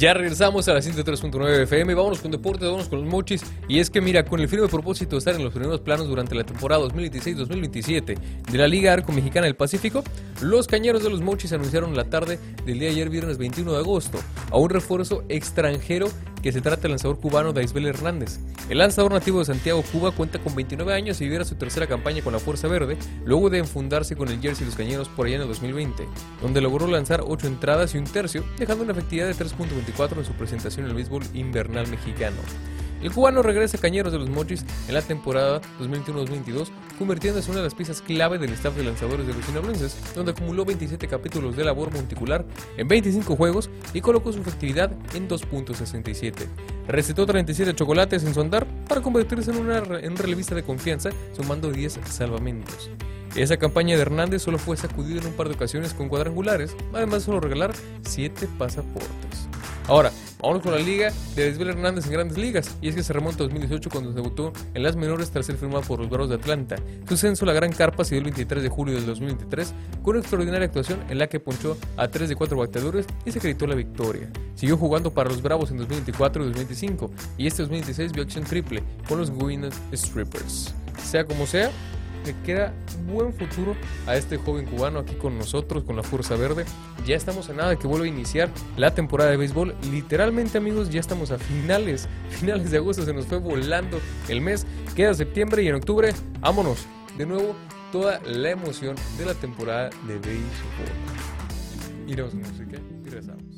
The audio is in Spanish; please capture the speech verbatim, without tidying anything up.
Ya regresamos a la ciento tres punto nueve F M, vámonos con deportes, vámonos con los mochis. Y es que mira, con el firme propósito de estar en los primeros planos durante la temporada dos mil dieciséis dos mil veintisiete de la Liga Arco Mexicana del Pacífico, los cañeros de los mochis anunciaron la tarde del día de ayer, viernes veintiuno de agosto, a un refuerzo extranjero que se trata del lanzador cubano Daisbel Hernández. El lanzador nativo de Santiago, Cuba, cuenta con veintinueve años y vivirá su tercera campaña con la Fuerza Verde, luego de enfundarse con el jersey de los cañeros por allá en el dos mil veinte, donde logró lanzar ocho entradas y un tercio, dejando una efectividad de tres punto veinticuatro en su presentación en el béisbol invernal mexicano. El cubano regresa a Cañeros de los Mochis en la temporada dos mil veintiuno dos mil veintidós, convirtiéndose en una de las piezas clave del staff de lanzadores de los sinaloenses, donde acumuló veintisiete capítulos de labor monticular en veinticinco juegos y colocó su efectividad en dos punto sesenta y siete. Recetó treinta y siete chocolates en su andar para convertirse en, una, en un relevista de confianza, sumando diez salvamentos. Esa campaña de Hernández solo fue sacudida en un par de ocasiones con cuadrangulares, además de solo regalar siete pasaportes. Ahora, vamos con la liga de Daisbel Hernández en Grandes Ligas, y es que se remonta a dos mil dieciocho cuando debutó en las menores tras ser firmado por los Bravos de Atlanta. Su ascenso a la Gran Carpa se dio el veintitrés de julio del dos mil veintitrés con una extraordinaria actuación en la que ponchó a tres de cuatro bateadores y se acreditó la victoria. Siguió jugando para los Bravos en dos mil veinticuatro y dos mil veinticinco, y este dos mil dieciséis vio acción triple con los Guinness Strippers. Sea como sea, le queda buen futuro a este joven cubano aquí con nosotros, con la Fuerza Verde. Ya estamos a nada de que vuelva a iniciar la temporada de béisbol. Literalmente, amigos, ya estamos a finales, finales de agosto, se nos fue volando el mes. Queda septiembre y en octubre, vámonos de nuevo toda la emoción de la temporada de béisbol. Iremos a música y regresamos.